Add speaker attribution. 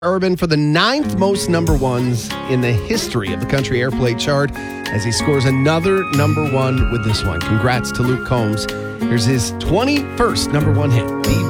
Speaker 1: Urban for the 9th most number ones in the history of the country airplay chart as he scores another number one with this one. Congrats to Luke Combs. Here's his 21st number one hit.